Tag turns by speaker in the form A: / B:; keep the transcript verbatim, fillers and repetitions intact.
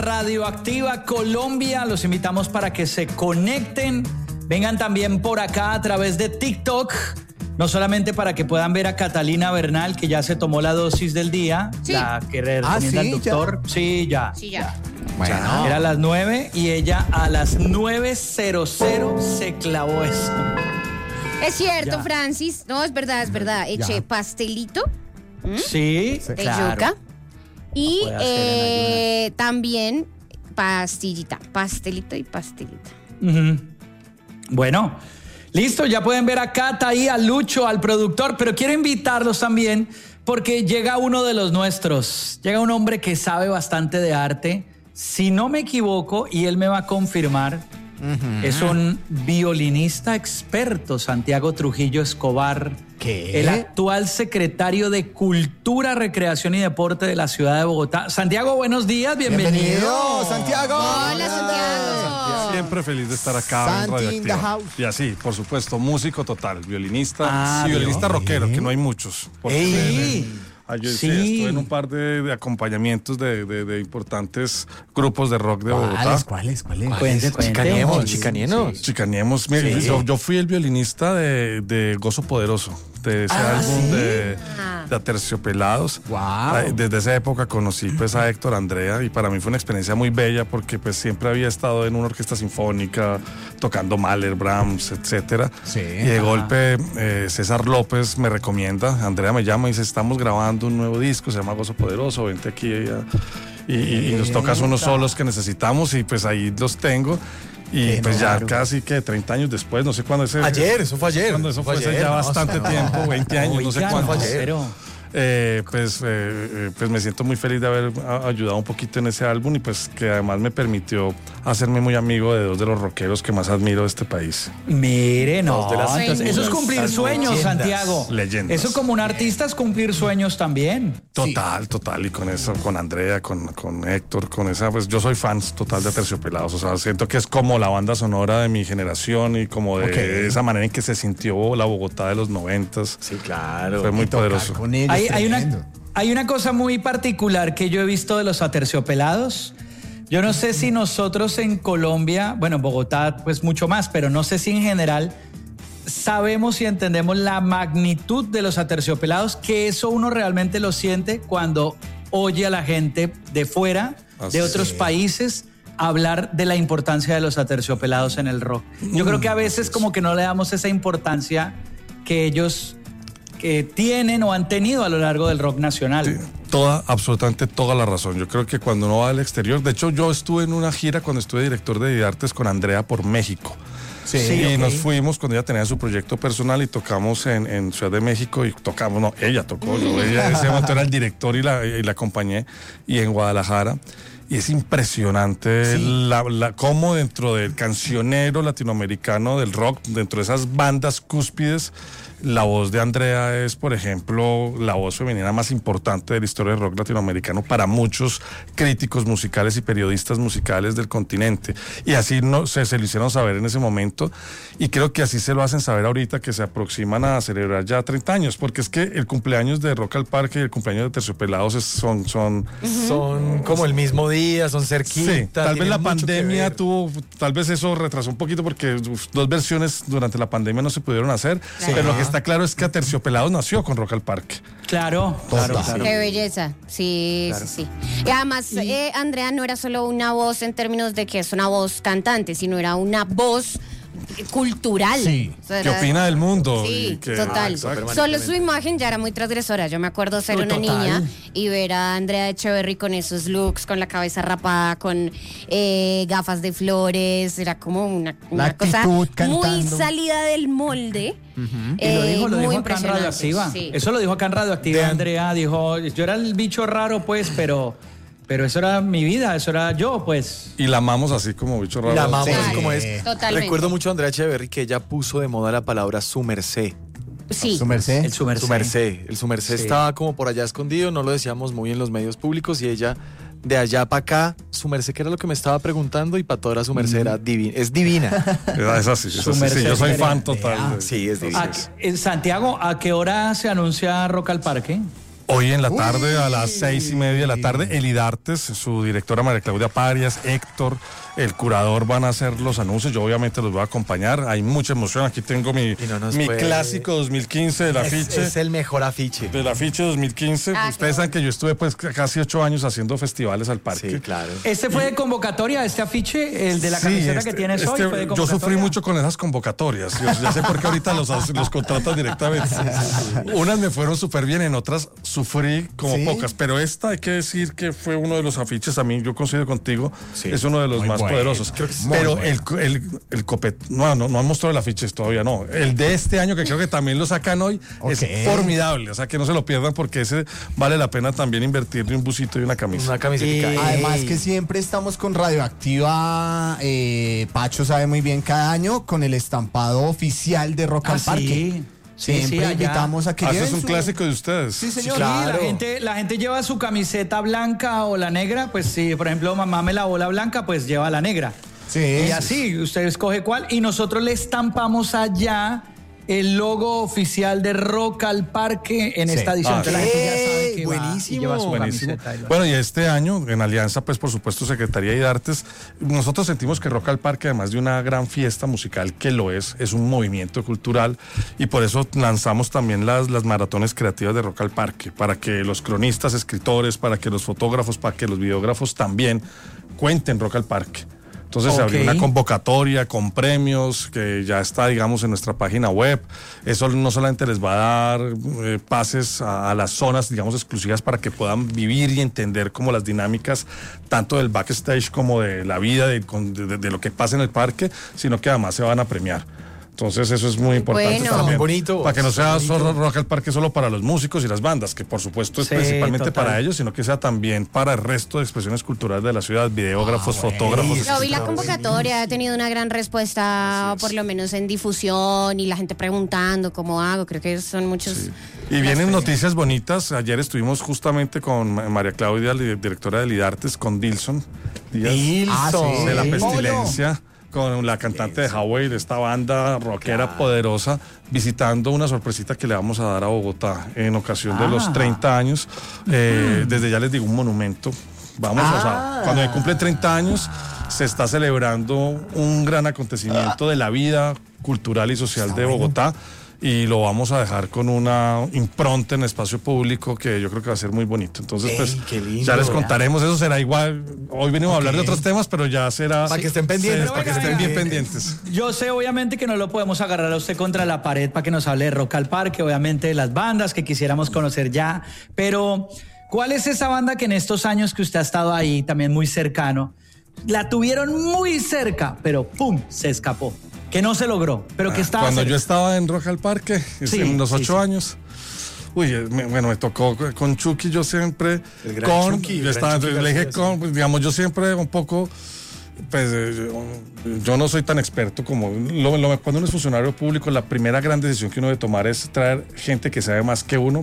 A: Radioactiva Colombia, los invitamos para que se conecten, vengan también por acá a través de TikTok, no solamente para que puedan ver a Catalina Bernal, que ya se tomó la dosis del día,
B: sí.
A: la que recomienda
C: ¿Ah, sí?
A: el doctor.
C: ¿Ya?
A: Sí, ya.
B: Sí, ya.
C: Bueno.
A: Era a las nueve y ella a las nueve cero cero se clavó eso.
B: Es cierto,
A: Ya.
B: Francis. No, es verdad, es verdad. Eché
C: Ya.
B: pastelito
A: Sí,
B: de
A: claro.
B: yuca. Y
A: Lo puede hacer
B: eh, también pastillita. Pastelito y pastelita.
A: Ujú. Bueno, listo, ya pueden ver a Cata y a Lucho, al productor, pero quiero invitarlos también porque llega uno de los nuestros, llega un hombre que sabe bastante de arte, si no me equivoco, y él me va a confirmar, uh-huh. Es un violinista experto, Santiago Trujillo Escobar,
C: ¿Qué?
A: el actual secretario de Cultura, Recreación y Deporte de la ciudad de Bogotá. Santiago, buenos días, bienvenido.
C: Bienvenido, Santiago.
B: Hola, Santiago.
D: Siempre feliz de estar acá en
C: Santi in the
D: Radioactiva.
C: house.
D: Y así, por supuesto, músico total, violinista
A: Ah,
D: y violinista
A: bien.
D: rockero, que no hay muchos. Porque
A: Ey.
D: Ah, yo sí.
A: Sí.
D: estuve en un par de, de acompañamientos de, de, de importantes grupos de rock de
C: ¿Cuáles,
D: Bogotá.
C: cuáles, cuáles?
A: Cuente, cuente.
E: Chicanienos,
A: Sí.
E: chicanienos.
D: Chicanienos. Mire,
A: Sí.
D: yo, yo fui el violinista de, de Gozo Poderoso, de ese
A: Ah,
D: álbum
A: ¿sí?
D: de,
B: Ah.
D: de Aterciopelados.
C: Wow.
D: Desde esa época conocí pues a Héctor Andrea y para mí fue una experiencia muy bella porque pues siempre había estado en una orquesta sinfónica tocando Mahler, Brahms, etcétera.
C: Sí.
D: Y de
A: Ajá.
D: golpe eh, César López me recomienda, Andrea me llama y dice, estamos grabando un nuevo disco, se llama Gozo Poderoso, vente aquí ella, y, y, y nos tocas unos solos que necesitamos y pues ahí los tengo. Y
C: Qué
D: pues ya
A: raro.
D: casi que treinta años después, no sé cuándo ese...
E: Ayer, eso fue ayer.
D: Cuando eso fue hace
E: ayer,
D: ya
E: no,
D: bastante
E: no.
D: tiempo, veinte años, no sé
A: Oigan,
D: cuánto.
E: fue ayer.
A: pero-
D: Eh, pues, eh, eh, pues me siento muy feliz de haber a- ayudado un poquito en ese álbum y pues que además me permitió hacerme muy amigo de dos de los rockeros que más admiro de este país.
A: Mire, no,
E: Dos de las
A: entonces, eso es cumplir
E: leyendas.
A: sueños, Santiago.
D: Leyendas.
A: Eso como un artista es cumplir sueños también.
D: Total, total, y con eso, con Andrea, con, con Héctor, con esa, pues yo soy fan total de Aterciopelados, o sea, siento que es como la banda sonora de mi generación y como de
C: Ok.
D: esa manera en que se sintió la Bogotá de los noventas.
E: Sí, claro.
D: Fue muy
C: Tocar
D: poderoso.
C: con ellos,
A: Hay, hay,
C: tremendo.
A: una, hay una cosa muy particular que yo he visto de los Aterciopelados. Yo no sé si nosotros en Colombia, bueno, en Bogotá pues mucho más, pero no sé si en general sabemos y entendemos la magnitud de los Aterciopelados, que eso uno realmente lo siente cuando oye a la gente de fuera,
D: Así
A: de otros
D: es.
A: países, hablar de la importancia de los Aterciopelados en el rock. Yo creo que a veces como que no le damos esa importancia que ellos que tienen o han tenido a lo largo del rock nacional.
D: Sí, toda, absolutamente toda la razón. Yo creo que cuando uno va al exterior, de hecho yo estuve en una gira cuando estuve director de artes con Andrea por México.
C: Sí,
D: y
A: ok.
D: nos fuimos cuando ella tenía su proyecto personal y tocamos en, en Ciudad de México y tocamos, no, ella tocó, yo, ella en ese momento era el director y la, y la acompañé, y en Guadalajara. Y es impresionante
C: Sí.
D: la, la, cómo dentro del cancionero latinoamericano del rock, dentro de esas bandas cúspides, la voz de Andrea es, por ejemplo, la voz femenina más importante de la historia del rock latinoamericano para muchos críticos musicales y periodistas musicales del continente. Y así no, se, se lo hicieron saber en ese momento. Y creo que así se lo hacen saber ahorita que se aproximan a celebrar ya treinta años, porque es que el cumpleaños de Rock al Parque y el cumpleaños de Terciopelados es- son... son
E: Son como el mismo día, son
D: Sí,
E: cerquita.
D: tal vez
E: tienen
D: la
E: mucho que
D: pandemia
E: ver.
D: tuvo, tal vez eso retrasó un poquito porque uf, dos versiones durante la pandemia no se pudieron hacer,
B: Claro.
D: pero lo que está claro es que Aterciopelados nació con Rock al Parque.
A: Claro, claro,
C: Total.
A: claro.
B: Qué belleza, sí, sí, sí. Y además, eh, Andrea no era solo una voz en términos de que es una voz cantante, sino era una voz cultural.
C: Sí.
B: O sea,
D: ¿Qué
B: era-
D: opina del mundo?
B: Sí,
D: Y que-
B: total.
D: Ah, exacto.
B: Solo su imagen ya era muy transgresora. Yo me acuerdo ser
C: Uy,
B: una
C: total.
B: niña y ver a Andrea Echeverry con esos looks, con la cabeza rapada, con eh, gafas de flores. Era como una, una
C: La
B: cosa
C: actitud
B: muy
C: cantando.
B: salida del molde.
A: Y lo
B: eh,
A: dijo, lo
B: muy
A: dijo acá en
B: impresionante,
A: Radioactiva.
B: sí.
A: Eso lo dijo acá en Radioactiva,
E: De-
A: Andrea. Dijo, yo era el bicho raro, pues, pero, pero eso era mi vida, eso era yo, pues.
D: Y la amamos así como bicho raro.
E: La amamos
C: Sí.
E: así como es.
B: Totalmente.
E: Recuerdo mucho a Andrea Echeverry que ella puso de moda la palabra su merced.
B: Sí.
C: Su merced.
A: El su merced.
E: Su merced. El su merced
A: Sí.
E: estaba como por allá escondido, no lo decíamos muy en los medios públicos y ella de allá para acá, su merced que era lo que me estaba preguntando y para toda era su merced era divina. Es divina.
D: Era- Es así, es
A: Su
D: así, sí,
A: merced
D: yo soy fan
A: diferente.
D: total.
C: Ah,
D: de-
E: Sí, es divina.
A: ¿A- en Santiago, ¿a qué hora se anuncia Rock al Parque?
D: Hoy en la tarde, a las seis y media de la tarde, Elidartes, su directora María Claudia Parias, Héctor, el curador van a hacer los anuncios. Yo obviamente los voy a acompañar. Hay mucha emoción. Aquí tengo mi,
E: no
D: mi
E: puede...
D: clásico dos mil quince del
E: es,
D: afiche.
E: Es el mejor afiche.
D: Del afiche dos mil quince.
B: Ah,
D: Ustedes saben que yo estuve pues casi ocho años haciendo festivales al parque.
E: Sí, claro.
A: ¿Este fue de convocatoria, este afiche, el de la
D: Sí,
A: camiseta
D: este-
A: que tienes
D: este-
A: hoy? ¿Fue de
D: yo
A: convocatoria?
D: sufrí mucho con esas convocatorias. Yo ya sé por qué ahorita los, los contratan directamente. Unas me fueron súper bien, en otras sufrí como
C: ¿Sí?
D: pocas. Pero esta hay que decir que fue uno de los afiches, a mí yo coincido contigo,
E: Sí,
D: es uno de los
C: muy
D: más
C: bueno.
D: poderosos.
C: Creo que sí. Muy
D: Pero
C: bueno.
D: el, el, el copet, no, no, no han mostrado el afiche todavía, no. El de este año, que creo que también lo sacan hoy,
C: Ok.
D: es formidable. O sea, que no se lo pierdan porque ese vale la pena también invertirle un busito y una camisa.
E: Una camiseta.
A: Y-
C: Además que siempre estamos con Radioactiva, eh, Pacho sabe muy bien cada año, con el estampado oficial de Rock
A: Ah,
C: al Parque.
A: sí. Sí,
C: Siempre
A: sí, allá.
C: invitamos a que
D: Ah, ese
C: lleven
D: es un
C: su-
D: clásico de ustedes.
C: Sí, señor.
A: Sí,
E: Claro.
A: la gente, la gente lleva su camiseta blanca o la negra, pues si por ejemplo mamá me lavó la blanca, pues lleva la negra.
C: Sí,
A: Y
C: sí,
A: así, usted escoge cuál y nosotros le estampamos allá el logo oficial de Rock al Parque en
C: Sí.
A: esta edición.
D: Ah,
A: Entonces, la gente ya sabe que va y
E: buenísimo.
A: lleva su
D: Buenísimo.
A: camiseta. y lo-
D: Bueno, y este año, en alianza, pues por supuesto, Secretaría de Artes, nosotros sentimos que Rock al Parque, además de una gran fiesta musical, que lo es, es un movimiento cultural, y por eso lanzamos también las, las maratones creativas de Rock al Parque, para que los cronistas, escritores, para que los fotógrafos, para que los videógrafos también cuenten Rock al Parque. Entonces se abrió
A: Ok.
D: una convocatoria con premios que ya está, digamos, en nuestra página web. Eso no solamente les va a dar eh, pases a, a las zonas, digamos, exclusivas para que puedan vivir y entender como las dinámicas tanto del backstage como de la vida, de, con- de- de lo que pasa en el parque, sino que además se van a premiar. Entonces eso es muy importante
B: Bueno.
D: también.
E: Muy bonito.
D: Para que no sea
E: Bonito.
D: solo Rock al Parque solo para los músicos y las bandas, que por supuesto es
A: Sí,
D: principalmente
A: total.
D: para ellos, sino que sea también para el resto de expresiones culturales de la ciudad, videógrafos, fotógrafos.
B: Yo vi la
D: escritores.
B: convocatoria, ha tenido una gran respuesta, por lo menos en difusión y la gente preguntando cómo hago. Creo que son muchos.
D: Y vienen noticias bonitas. Ayer estuvimos justamente con Ma- María Claudia, li- directora de Lidartes, con Dilson Díaz,
E: Dilson.
C: Ah, sí.
D: de La
C: Pollo.
D: Pestilencia, con la cantante de Hawaii, de esta banda rockera poderosa, visitando una sorpresita que le vamos a dar a Bogotá en ocasión de los
A: Ah.
D: treinta años. Eh, Desde ya les digo, un monumento. Vamos, o sea, cuando me cumplen treinta años, se está celebrando un gran acontecimiento de la vida cultural y social de Bogotá. Y lo vamos a dejar con una impronta en espacio público que yo creo que va a ser muy bonito. Entonces,
E: Ey,
D: pues,
E: qué lindo.
D: ya les contaremos. Eso será igual. Hoy venimos a hablar de otros temas, pero ya será.
E: Para que estén pendientes,
D: Sí, para que
A: venga,
D: estén
A: venga.
D: bien pendientes.
A: Yo sé obviamente que no lo podemos agarrar a usted contra la pared para que nos hable de Rock al Parque, obviamente de las bandas que quisiéramos conocer ya, pero ¿cuál es esa banda que en estos años que usted ha estado ahí, también muy cercano, la tuvieron muy cerca, pero ¡pum!, se escapó? Que no se logró, pero que estaba
D: Cuando
A: cerca.
D: yo estaba en Rock al Parque, es
A: Sí,
D: en los
A: sí,
D: ocho
A: sí.
D: años. Uy, eh, me- bueno, me tocó con Chucky, yo siempre.
E: El gran
D: Con,
E: Chucky, el
D: yo
E: gran
D: estaba,
E: Chucky
D: le dije
E: García,
D: con, pues, digamos, yo siempre un poco. Pues eh, yo, yo no soy tan experto como. Lo, lo- cuando uno es funcionario público, la primera gran decisión que uno debe tomar es traer gente que sabe más que uno